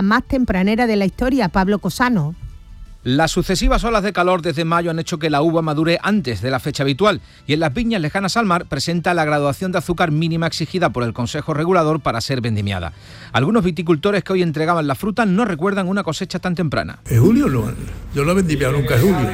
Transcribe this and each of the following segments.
más tempranera de la historia. Pablo Cosano. Las sucesivas olas de calor desde mayo han hecho que la uva madure antes de la fecha habitual y en las viñas lejanas al mar presenta la graduación de azúcar mínima exigida por el Consejo Regulador para ser vendimiada. Algunos viticultores que hoy entregaban la fruta no recuerdan una cosecha tan temprana. ¿En julio no? Yo no he vendimiado nunca en julio.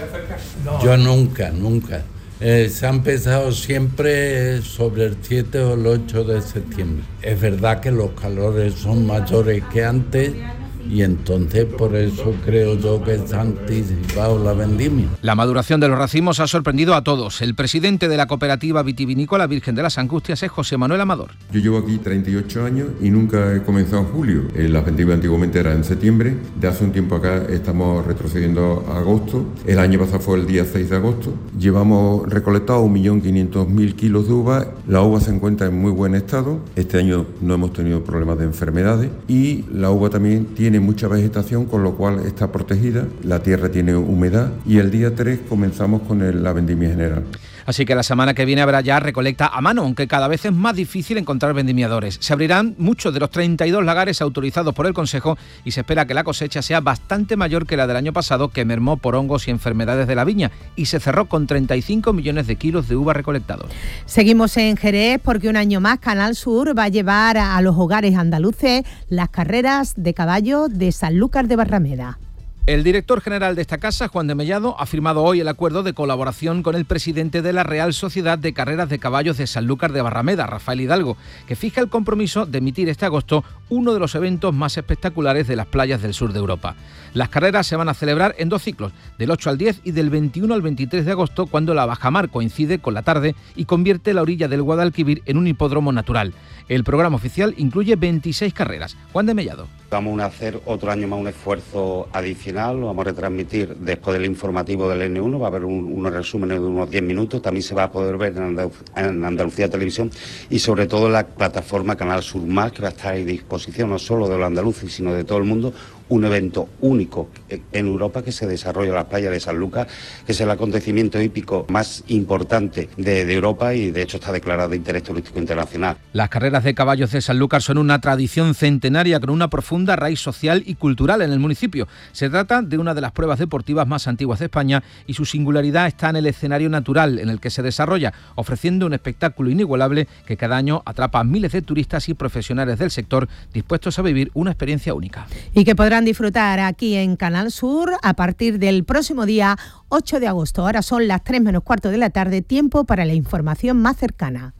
No. Yo nunca. Se ha empezado siempre sobre el 7 o el 8 de septiembre. Es verdad que los calores son mayores que antes y entonces por eso creo yo que se ha anticipado la vendimia. La maduración de los racimos ha sorprendido a todos. El presidente de la cooperativa vitivinícola Virgen de las Angustias es José Manuel Amador. Yo llevo aquí 38 años y nunca he comenzado en julio. Las vendimias antiguamente eran en septiembre. De hace un tiempo acá estamos retrocediendo a agosto. El año pasado fue el día 6 de agosto. Llevamos recolectado 1.500.000 kilos de uva. La uva se encuentra en muy buen estado. Este año no hemos tenido problemas de enfermedades y la uva también tiene mucha vegetación, con lo cual está protegida, la tierra tiene humedad y el día 3 comenzamos con la vendimia general. Así que la semana que viene habrá ya recolecta a mano, aunque cada vez es más difícil encontrar vendimiadores. Se abrirán muchos de los 32 lagares autorizados por el Consejo y se espera que la cosecha sea bastante mayor que la del año pasado, que mermó por hongos y enfermedades de la viña y se cerró con 35 millones de kilos de uva recolectados. Seguimos en Jerez porque un año más Canal Sur va a llevar a los hogares andaluces las carreras de caballo de Sanlúcar de Barrameda. El director general de esta casa, Juan de Mellado, ha firmado hoy el acuerdo de colaboración con el presidente de la Real Sociedad de Carreras de Caballos de Sanlúcar de Barrameda, Rafael Hidalgo, que fija el compromiso de emitir este agosto uno de los eventos más espectaculares de las playas del sur de Europa. Las carreras se van a celebrar en 2 ciclos, del 8 al 10 y del 21 al 23 de agosto, cuando la bajamar coincide con la tarde y convierte la orilla del Guadalquivir en un hipódromo natural. El programa oficial incluye 26 carreras. Juan de Mellado. Vamos a hacer otro año más un esfuerzo adicional, lo vamos a retransmitir después del informativo del N1, va a haber unos resúmenes de unos 10 minutos, también se va a poder ver en Andalucía Televisión y sobre todo en la plataforma Canal Sur Más, que va a estar a disposición no solo de los andaluces, sino de todo el mundo, un evento único en Europa que se desarrolla en la playa de Sanlúcar, que es el acontecimiento hípico más importante de Europa y de hecho está declarado de interés turístico internacional. Las carreras de caballos de Sanlúcar son una tradición centenaria con una profunda raíz social y cultural en el municipio. Se trata de una de las pruebas deportivas más antiguas de España y su singularidad está en el escenario natural en el que se desarrolla, ofreciendo un espectáculo inigualable que cada año atrapa a miles de turistas y profesionales del sector dispuestos a vivir una experiencia única. Y que podrán disfrutar aquí en Canal Sur a partir del próximo día 8 de agosto. Ahora son las 3 menos cuarto de la tarde, tiempo para la información más cercana.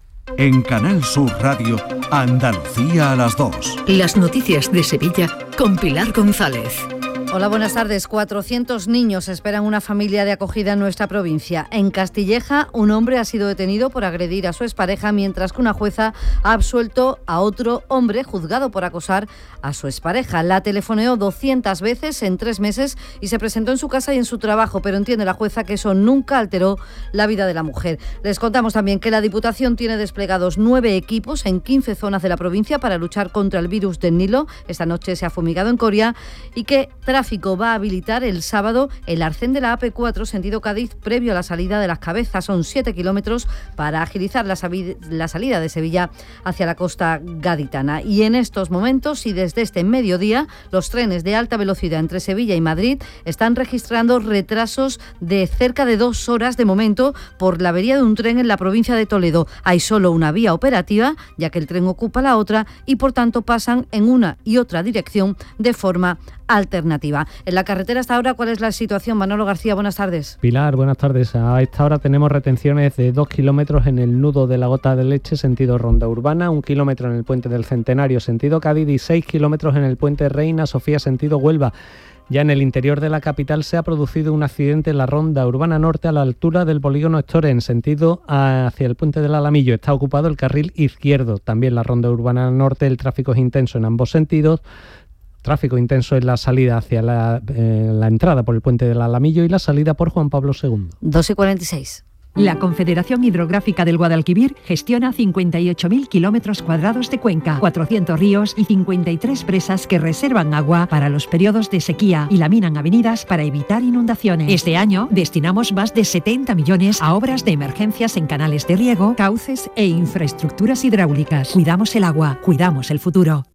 En Canal Sur Radio, Andalucía a las 2. Las noticias de Sevilla con Pilar González. Hola, buenas tardes. 400 niños esperan una familia de acogida en nuestra provincia. En Castilleja, un hombre ha sido detenido por agredir a su expareja, mientras que una jueza ha absuelto a otro hombre juzgado por acosar a su expareja. La telefoneó 200 veces en 3 meses y se presentó en su casa y en su trabajo, pero entiende la jueza que eso nunca alteró la vida de la mujer. Les contamos también que la Diputación tiene desplegados 9 equipos en 15 zonas de la provincia para luchar contra el virus del Nilo. Esta noche se ha fumigado en Coria y que Tráfico va a habilitar el sábado el arcén de la AP4 sentido Cádiz previo a la salida de Las Cabezas. Son 7 kilómetros para agilizar la salida de Sevilla hacia la costa gaditana. Y en estos momentos y desde este mediodía, los trenes de alta velocidad entre Sevilla y Madrid están registrando retrasos de cerca de 2 horas de momento por la avería de un tren en la provincia de Toledo. Hay solo una vía operativa, ya que el tren ocupa la otra y por tanto pasan en una y otra dirección de forma alternativa. En la carretera hasta ahora, ¿cuál es la situación? Manolo García, buenas tardes. Pilar, buenas tardes. A esta hora tenemos retenciones de 2 kilómetros en el nudo de la Gota de Leche, sentido Ronda Urbana, 1 kilómetro en el puente del Centenario, sentido Cádiz, y 6 kilómetros en el puente Reina Sofía, sentido Huelva. Ya en el interior de la capital se ha producido un accidente en la Ronda Urbana Norte a la altura del polígono Héctor en sentido hacia el puente del Alamillo. Está ocupado el carril izquierdo. También la Ronda Urbana Norte, el tráfico es intenso en ambos sentidos. Tráfico intenso en la salida hacia la entrada por el puente del Alamillo y la salida por Juan Pablo II. 2:46. La Confederación Hidrográfica del Guadalquivir gestiona 58.000 kilómetros cuadrados de cuenca, 400 ríos y 53 presas que reservan agua para los periodos de sequía y laminan avenidas para evitar inundaciones. Este año destinamos más de 70 millones a obras de emergencias en canales de riego, cauces e infraestructuras hidráulicas. Cuidamos el agua, cuidamos el futuro.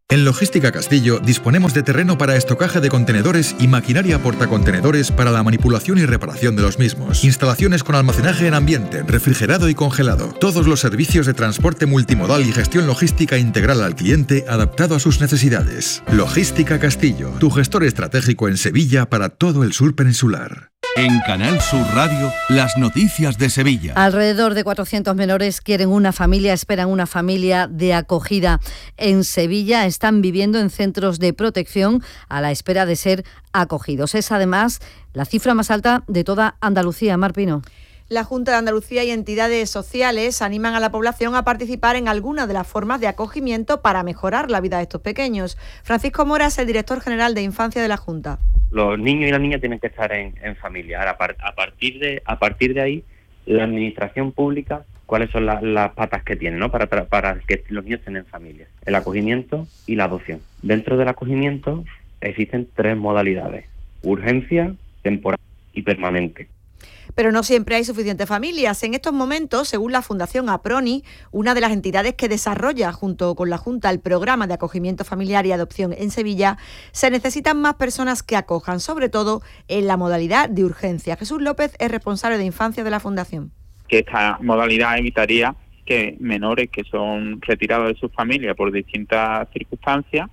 En Logística Castillo disponemos de terreno para estocaje de contenedores y maquinaria portacontenedores para la manipulación y reparación de los mismos. Instalaciones con almacenaje en ambiente, refrigerado y congelado. Todos los servicios de transporte multimodal y gestión logística integral al cliente adaptado a sus necesidades. Logística Castillo, tu gestor estratégico en Sevilla para todo el sur peninsular. En Canal Sur Radio, las noticias de Sevilla. Alrededor de 400 menores quieren una familia, esperan una familia de acogida en Sevilla. Están viviendo en centros de protección a la espera de ser acogidos. Es además la cifra más alta de toda Andalucía. Mar Pino. La Junta de Andalucía y entidades sociales animan a la población a participar en alguna de las formas de acogimiento para mejorar la vida de estos pequeños. Francisco Mora es el director general de Infancia de la Junta. Los niños y las niñas tienen que estar en familia. Ahora, a partir de ahí, la administración pública, ¿cuáles son las patas que tiene, ¿no? para que los niños estén en familia? El acogimiento y la adopción. Dentro del acogimiento existen 3 modalidades: urgencia, temporal y permanente. Pero no siempre hay suficientes familias. En estos momentos, según la Fundación APRONI, una de las entidades que desarrolla junto con la Junta el programa de acogimiento familiar y adopción en Sevilla, se necesitan más personas que acojan, sobre todo en la modalidad de urgencia. Jesús López es responsable de Infancia de la Fundación. Que esta modalidad evitaría que menores que son retirados de su familia por distintas circunstancias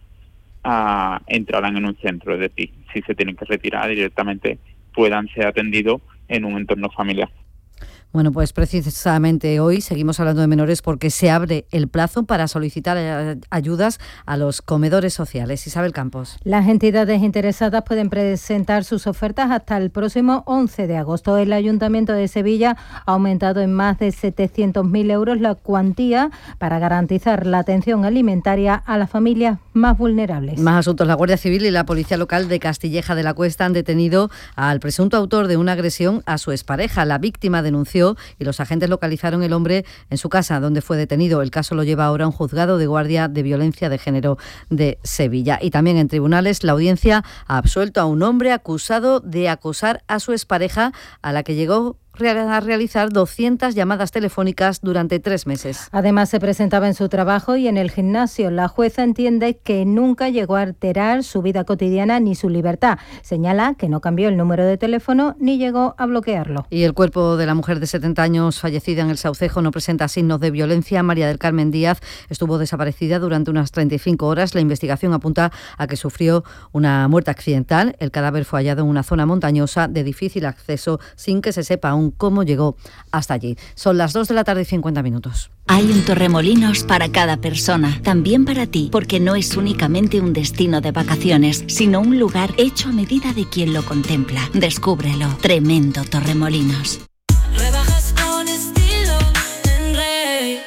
entraran en un centro. Es decir, si se tienen que retirar directamente, puedan ser atendidos en un entorno familiar. Bueno, pues precisamente hoy seguimos hablando de menores porque se abre el plazo para solicitar ayudas a los comedores sociales. Isabel Campos. Las entidades interesadas pueden presentar sus ofertas hasta el próximo 11 de agosto. El Ayuntamiento de Sevilla ha aumentado en más de 700.000 euros la cuantía para garantizar la atención alimentaria a las familias más vulnerables. Más asuntos. La Guardia Civil y la Policía Local de Castilleja de la Cuesta han detenido al presunto autor de una agresión a su expareja. La víctima denunció y los agentes localizaron el hombre en su casa, donde fue detenido. El caso lo lleva ahora a un juzgado de guardia de violencia de género de Sevilla. Y también en tribunales, la audiencia ha absuelto a un hombre acusado de acosar a su expareja, a la que llegó a realizar 200 llamadas telefónicas durante 3 meses. Además, se presentaba en su trabajo y en el gimnasio. La jueza entiende que nunca llegó a alterar su vida cotidiana ni su libertad. Señala que no cambió el número de teléfono ni llegó a bloquearlo. Y el cuerpo de la mujer de 70 años fallecida en el Saucejo no presenta signos de violencia. María del Carmen Díaz estuvo desaparecida durante unas 35 horas. La investigación apunta a que sufrió una muerte accidental. El cadáver fue hallado en una zona montañosa de difícil acceso sin que se sepa aún cómo llegó hasta allí. Son las 2 de la tarde y 50 minutos. Hay un Torremolinos para cada persona, también para ti, porque no es únicamente un destino de vacaciones, sino un lugar hecho a medida de quien lo contempla. Descúbrelo. Tremendo Torremolinos. Rebajas con estilo en Rey.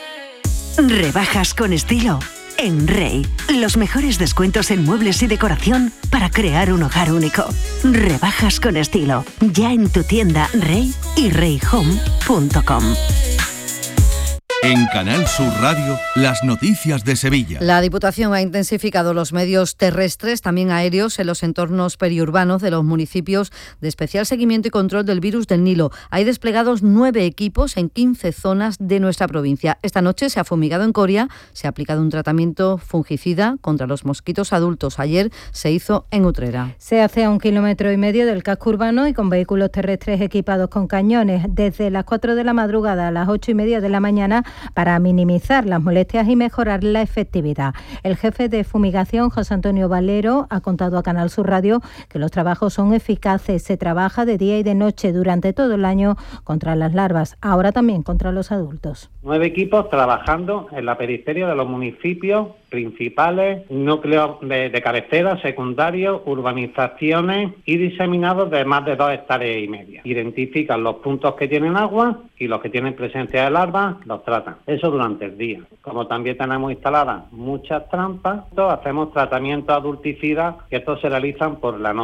Rebajas con estilo en Rey. Los mejores descuentos en muebles y decoración para crear un hogar único. Rebajas con estilo. Ya en tu tienda Rey y reyhome.com. En Canal Sur Radio, las noticias de Sevilla. La Diputación ha intensificado los medios terrestres, también aéreos, en los entornos periurbanos de los municipios de especial seguimiento y control del virus del Nilo. Hay desplegados 9 equipos en 15 zonas de nuestra provincia. Esta noche se ha fumigado en Coria, se ha aplicado un tratamiento fungicida contra los mosquitos adultos. Ayer se hizo en Utrera. Se hace a 1,5 kilómetros del casco urbano y con vehículos terrestres equipados con cañones desde las 4 de la madrugada a las 8:30 de la mañana para minimizar las molestias y mejorar la efectividad. El jefe de fumigación, José Antonio Valero, ha contado a Canal Sur Radio que los trabajos son eficaces. Se trabaja de día y de noche durante todo el año contra las larvas, ahora también contra los adultos. 9 equipos trabajando en la periferia de los municipios principales, núcleos de cabecera, secundarios, urbanizaciones y diseminados de más de 2,5 hectáreas. Identifican los puntos que tienen agua y los que tienen presencia de larvas los tratan. Eso durante el día. Como también tenemos instaladas muchas trampas, hacemos tratamientos adulticidas que estos se realizan por la noche.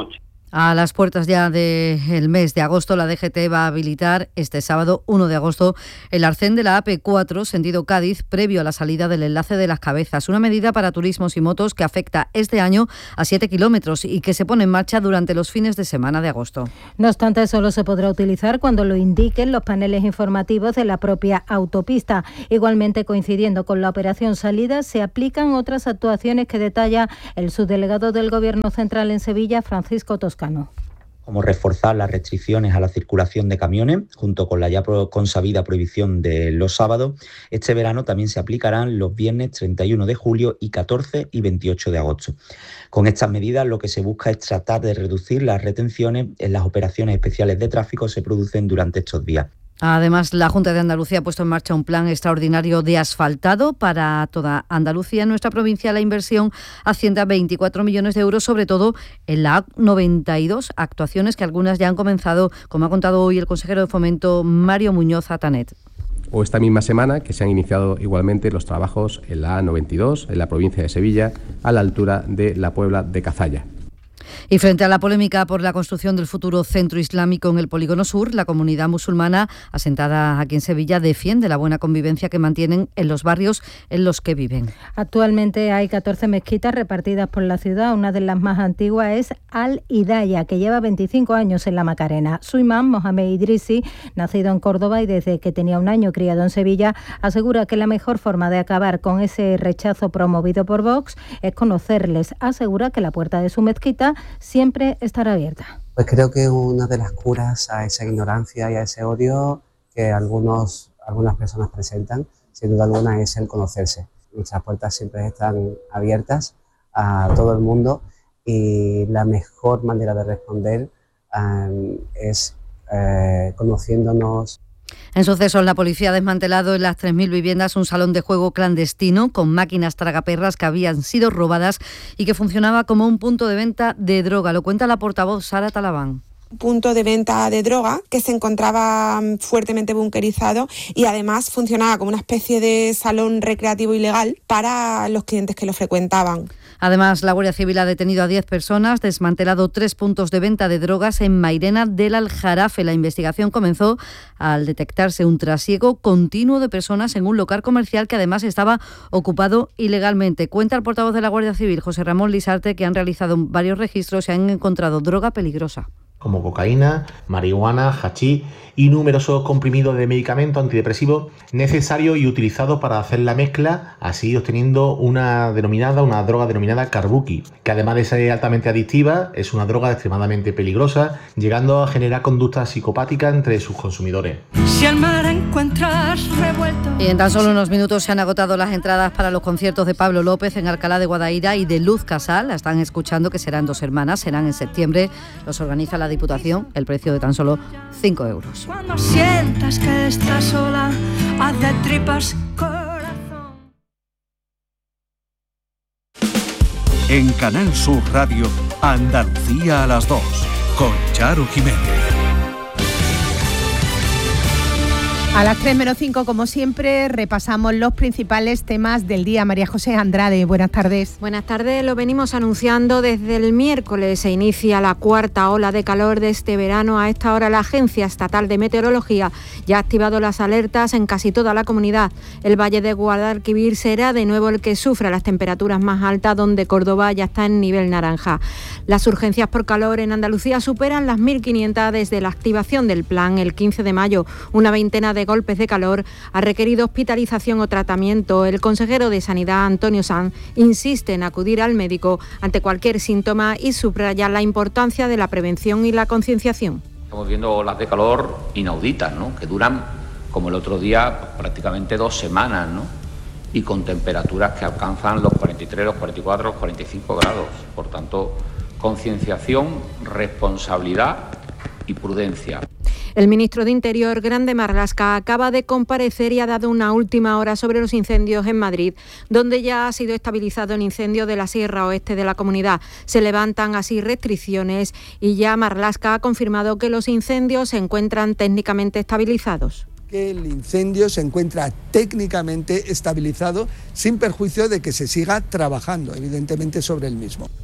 A las puertas ya del mes de agosto, la DGT va a habilitar este sábado 1 de agosto el arcén de la AP4, sentido Cádiz, previo a la salida del enlace de Las Cabezas. Una medida para turismos y motos que afecta este año a 7 kilómetros y que se pone en marcha durante los fines de semana de agosto. No obstante, solo se podrá utilizar cuando lo indiquen los paneles informativos de la propia autopista. Igualmente, coincidiendo con la operación salida, se aplican otras actuaciones que detalla el subdelegado del Gobierno Central en Sevilla, Francisco Toscano. Como reforzar las restricciones a la circulación de camiones, junto con la ya consabida prohibición de los sábados. Este verano también se aplicarán los viernes 31 de julio y 14 y 28 de agosto. Con estas medidas lo que se busca es tratar de reducir las retenciones en las operaciones especiales de tráfico que se producen durante estos días. Además, la Junta de Andalucía ha puesto en marcha un plan extraordinario de asfaltado para toda Andalucía. En nuestra provincia la inversión asciende a 24 millones de euros, sobre todo en la A92, actuaciones que algunas ya han comenzado, como ha contado hoy el consejero de Fomento, Mario Muñoz Atanet. O esta misma semana que se han iniciado igualmente los trabajos en la A92, en la provincia de Sevilla, a la altura de la Puebla de Cazalla. Y frente a la polémica por la construcción del futuro centro islámico en el Polígono Sur, la comunidad musulmana asentada aquí en Sevilla defiende la buena convivencia que mantienen en los barrios en los que viven. Actualmente hay 14 mezquitas repartidas por la ciudad. Una de las más antiguas es Al-Hidaya, que lleva 25 años en la Macarena. Su imán, Mohamed Idrisi, nacido en Córdoba y desde que tenía un año criado en Sevilla, asegura que la mejor forma de acabar con ese rechazo promovido por Vox es conocerles. Asegura que la puerta de su mezquita siempre estará abierta. Pues creo que una de las curas a esa ignorancia y a ese odio que algunas personas presentan, sin duda alguna, es el conocerse. Nuestras puertas siempre están abiertas a todo el mundo y la mejor manera de responder es conociéndonos. En sucesos, la policía ha desmantelado en las 3.000 viviendas un salón de juego clandestino con máquinas tragaperras que habían sido robadas y que funcionaba como un punto de venta de droga. Lo cuenta la portavoz Sara Talabán. Punto de venta de droga que se encontraba fuertemente bunkerizado y además funcionaba como una especie de salón recreativo ilegal para los clientes que lo frecuentaban. Además, la Guardia Civil ha detenido a 10 personas, desmantelado 3 puntos de venta de drogas en Mairena del Aljarafe. La investigación comenzó al detectarse un trasiego continuo de personas en un local comercial que además estaba ocupado ilegalmente. Cuenta el portavoz de la Guardia Civil, José Ramón Lisarte, que han realizado varios registros y han encontrado droga peligrosa, como cocaína, marihuana, hachís y numerosos comprimidos de medicamento antidepresivo necesario y utilizado para hacer la mezcla, así obteniendo una droga denominada Carbuki, que además de ser altamente adictiva, es una droga extremadamente peligrosa, llegando a generar conductas psicopáticas entre sus consumidores. Si al mar encuentras revuelto. Y en tan solo unos minutos se han agotado las entradas para los conciertos de Pablo López en Alcalá de Guadaira y de Luz Casal. La están escuchando, que serán 2 hermanas, serán en septiembre. Los organiza la Diputación, el precio de tan solo 5 euros. Cuando sientas que estás sola, haz de tripas corazón. En Canal Sur Radio, Andalucía a las 2, con Charo Jiménez. A las 3:05, como siempre, repasamos los principales temas del día. María José Andrade, buenas tardes. Buenas tardes, lo venimos anunciando desde el miércoles. Se inicia la 4ª ola de calor de este verano. A esta hora la Agencia Estatal de Meteorología ya ha activado las alertas en casi toda la comunidad. El Valle de Guadalquivir será de nuevo el que sufra las temperaturas más altas, donde Córdoba ya está en nivel naranja. Las urgencias por calor en Andalucía superan las 1.500 desde la activación del plan el 15 de mayo. Una veintena de golpes de calor ha requerido hospitalización o tratamiento. El consejero de Sanidad, Antonio Sanz, insiste en acudir al médico ante cualquier síntoma y subraya la importancia de la prevención y la concienciación. Estamos viendo olas de calor inauditas, ¿no?, que duran, como el otro día, prácticamente 2 semanas, ¿no?, y con temperaturas que alcanzan los 43, los 44, los 45 grados. Por tanto, concienciación, responsabilidad y prudencia. El ministro de Interior, Grande Marlaska, acaba de comparecer y ha dado una última hora sobre los incendios en Madrid, donde ya ha sido estabilizado el incendio de la Sierra Oeste de la comunidad. Se levantan así restricciones y ya Marlaska ha confirmado que los incendios se encuentran técnicamente estabilizados. Que el incendio se encuentra técnicamente estabilizado sin perjuicio de que se siga trabajando, evidentemente, sobre el mismo.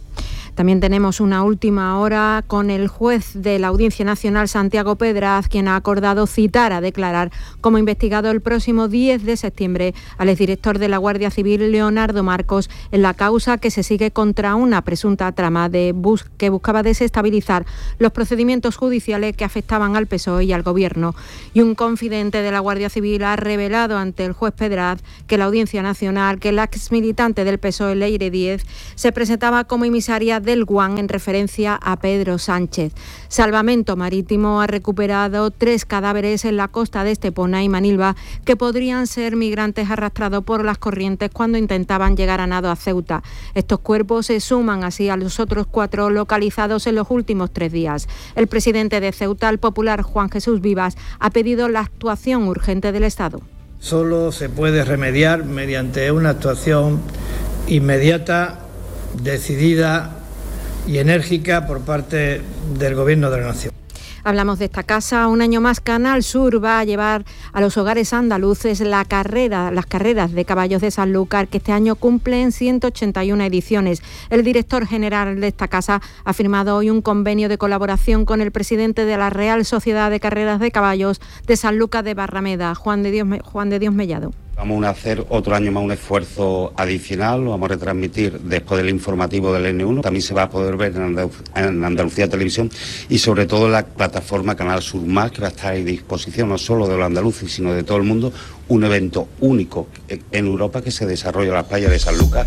También tenemos una última hora con el juez de la Audiencia Nacional, Santiago Pedraz, quien ha acordado citar a declarar como investigado el próximo 10 de septiembre al exdirector de la Guardia Civil, Leonardo Marcos, en la causa que se sigue contra una presunta trama que buscaba desestabilizar los procedimientos judiciales que afectaban al PSOE y al Gobierno. Y un confidente de la Guardia Civil ha revelado ante el juez Pedraz que la Audiencia Nacional, que la exmilitante del PSOE, Leire Díez, se presentaba como emisaria del Guam en referencia a Pedro Sánchez. Salvamento Marítimo ha recuperado 3 cadáveres en la costa de Estepona y Manilva que podrían ser migrantes arrastrados por las corrientes cuando intentaban llegar a nado a Ceuta. Estos cuerpos se suman así a los otros 4 localizados en los últimos 3 días. El presidente de Ceuta, el popular Juan Jesús Vivas, ha pedido la actuación urgente del Estado. Solo se puede remediar mediante una actuación inmediata, decidida y enérgica por parte del Gobierno de la Nación. Hablamos de esta casa. Un año más Canal Sur va a llevar a los hogares andaluces las carreras de caballos de Sanlúcar, que este año cumplen 181 ediciones. El director general de esta casa ha firmado hoy un convenio de colaboración con el presidente de la Real Sociedad de Carreras de Caballos de Sanlúcar de Barrameda, Juan de Dios Mellado. Vamos a hacer otro año más un esfuerzo adicional, lo vamos a retransmitir después del informativo del N1, también se va a poder ver en Andalucía Televisión y sobre todo en la plataforma Canal Sur Más, que va a estar a disposición no solo de los andaluces, sino de todo el mundo, un evento único en Europa que se desarrolla en la playa de Sanlúcar.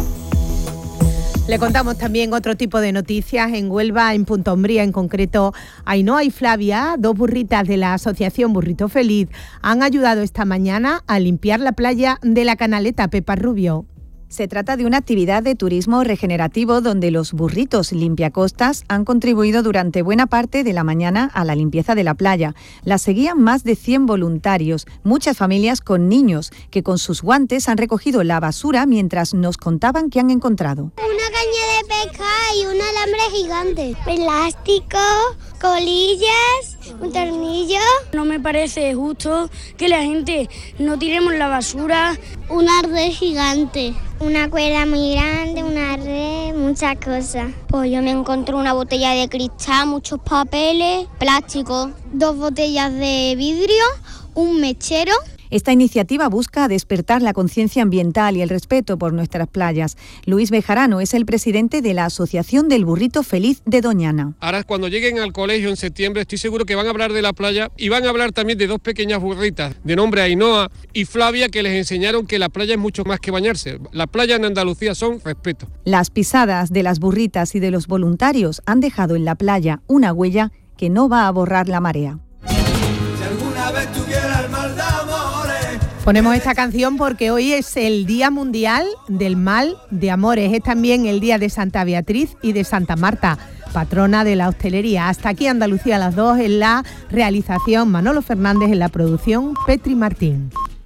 Le contamos también otro tipo de noticias. En Huelva, en Punta Umbría en concreto, Ainhoa y Flavia, 2 burritas de la asociación Burrito Feliz, han ayudado esta mañana a limpiar la playa de la Canaleta. Pepa Rubio. Se trata de una actividad de turismo regenerativo donde los burritos limpiacostas han contribuido durante buena parte de la mañana a la limpieza de la playa. La seguían más de 100 voluntarios, muchas familias con niños, que con sus guantes han recogido la basura mientras nos contaban qué han encontrado. Una caña de pesca y un alambre gigante, plástico, colillas, un tornillo. No me parece justo que la gente no tiremos la basura. Una red gigante, una cuerda muy grande, una red, muchas cosas. Pues yo me encontré una botella de cristal, muchos papeles, plástico, 2 botellas de vidrio, un mechero. Esta iniciativa busca despertar la conciencia ambiental y el respeto por nuestras playas. Luis Bejarano es el presidente de la Asociación del Burrito Feliz de Doñana. Ahora, cuando lleguen al colegio en septiembre, estoy seguro que van a hablar de la playa y van a hablar también de 2 pequeñas burritas de nombre Ainhoa y Flavia, que les enseñaron que la playa es mucho más que bañarse. La playa en Andalucía son respeto. Las pisadas de las burritas y de los voluntarios han dejado en la playa una huella que no va a borrar la marea. Si alguna vez tuviera el mal de amores. Ponemos esta canción porque hoy es el Día Mundial del Mal de Amores. Es también el Día de Santa Beatriz y de Santa Marta, patrona de la hostelería. Hasta aquí Andalucía a las 2 en la realización, Manolo Fernández en la producción, Petri Martín.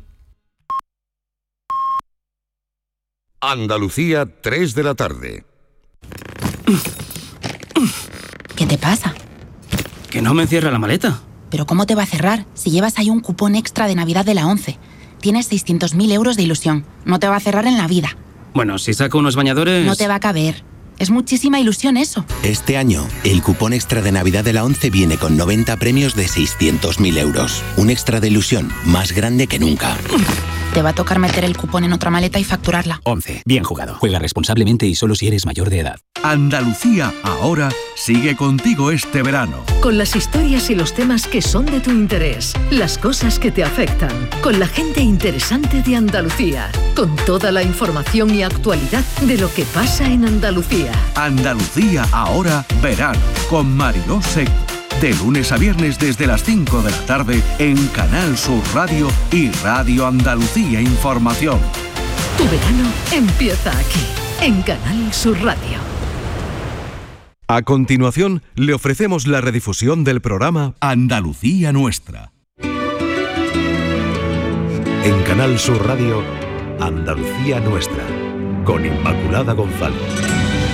Andalucía, 3 de la tarde. ¿Qué te pasa? Que no me cierra la maleta. ¿Pero cómo te va a cerrar si llevas ahí un cupón extra de Navidad de la ONCE? Tienes 600.000 euros de ilusión. No te va a cerrar en la vida. Bueno, si saco unos bañadores... No te va a caber. Es muchísima ilusión eso. Este año, el cupón extra de Navidad de la ONCE viene con 90 premios de 600.000 euros. Un extra de ilusión más grande que nunca. Te va a tocar meter el cupón en otra maleta y facturarla. 11. Bien jugado. Juega responsablemente y solo si eres mayor de edad. Andalucía ahora sigue contigo este verano. Con las historias y los temas que son de tu interés, las cosas que te afectan, con la gente interesante de Andalucía, con toda la información y actualidad de lo que pasa en Andalucía. Andalucía ahora verano con Mariló Seco. De lunes a viernes desde las 5 de la tarde en Canal Sur Radio y Radio Andalucía Información. Tu verano empieza aquí, en Canal Sur Radio. A continuación, le ofrecemos la redifusión del programa Andalucía Nuestra. En Canal Sur Radio, Andalucía Nuestra, con Inmaculada González.